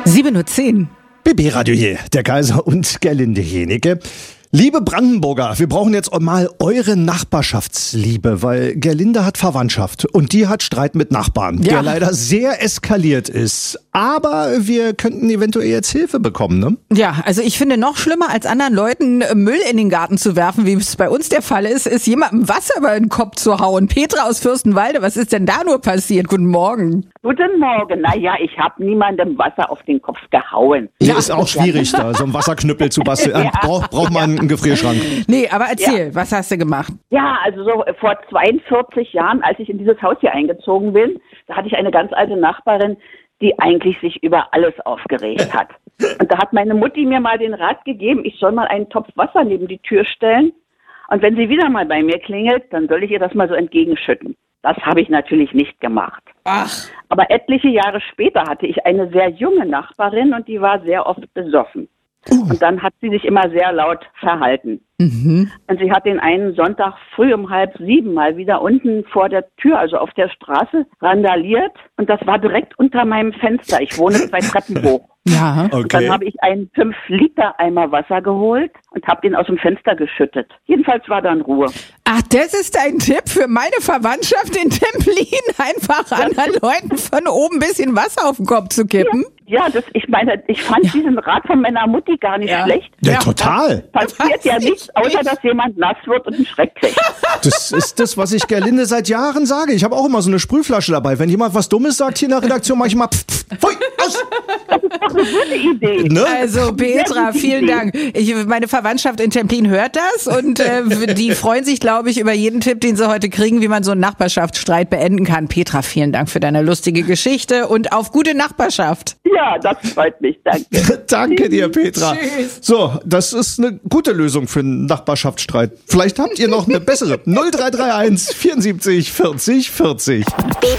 7:10 Uhr. BB Radio hier, der Kaiser und Gerlinde Jenecke. Liebe Brandenburger, wir brauchen jetzt mal eure Nachbarschaftsliebe, weil Gerlinde hat Verwandtschaft und die hat Streit mit Nachbarn, der leider sehr eskaliert ist. Aber wir könnten eventuell jetzt Hilfe bekommen, ne? Ja, also ich finde, noch schlimmer als anderen Leuten Müll in den Garten zu werfen, wie es bei uns der Fall ist jemandem Wasser über den Kopf zu hauen. Petra aus Fürstenwalde, was ist denn da nur passiert? Guten Morgen. Guten Morgen. Naja, ich habe niemandem Wasser auf den Kopf gehauen. Ja, ist auch schwierig, da so einen Wasserknüppel zu basteln. Braucht man einen Gefrierschrank. Nee, aber erzähl, was hast du gemacht? Ja, also so vor 42 Jahren, als ich in dieses Haus hier eingezogen bin, da hatte ich eine ganz alte Nachbarin, die eigentlich sich über alles aufgeregt hat. Und da hat meine Mutti mir mal den Rat gegeben, ich soll mal einen Topf Wasser neben die Tür stellen. Und wenn sie wieder mal bei mir klingelt, dann soll ich ihr das mal so entgegenschütten. Das habe ich natürlich nicht gemacht. Ach. Aber etliche Jahre später hatte ich eine sehr junge Nachbarin und die war sehr oft besoffen. Und dann hat sie sich immer sehr laut verhalten. Und sie hat den einen Sonntag früh um 6:30 mal wieder unten vor der Tür, also auf der Straße, randaliert. Und das war direkt unter meinem Fenster. Ich wohne 2 Treppen hoch. Ja. Okay. Und dann habe ich einen 5-Liter-Eimer Wasser geholt und habe den aus dem Fenster geschüttet. Jedenfalls war dann Ruhe. Ach, das ist dein Tipp für meine Verwandtschaft in Templin, einfach anderen Leuten von oben ein bisschen Wasser auf den Kopf zu kippen? Ja, ich fand diesen Rat von meiner Mutti gar nicht schlecht. Ja, total. Passiert ja nichts, außer dass jemand nass wird und einen Schreck kriegt. Das ist das, was ich Gerlinde seit Jahren sage. Ich habe auch immer so eine Sprühflasche dabei. Wenn jemand was Dummes sagt hier in der Redaktion, mache ich mal pfui, aus. Das ist doch eine gute Idee. Ne? Also Petra, vielen Dank. Meine Verwandtschaft in Templin hört das und die freuen sich, glaube ich, über jeden Tipp, den sie heute kriegen, wie man so einen Nachbarschaftsstreit beenden kann. Petra, vielen Dank für deine lustige Geschichte und auf gute Nachbarschaft. Ja, das freut mich, danke. Danke dir, Petra. Tschüss. So, das ist eine gute Lösung für einen Nachbarschaftsstreit. Vielleicht habt ihr noch eine bessere. 0331 74 40 40.